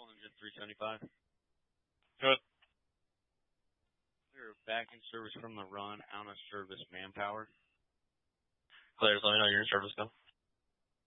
Control, engine 375. Good. Clear back in service from the run, out of service manpower. Clear, let me know you're in service now.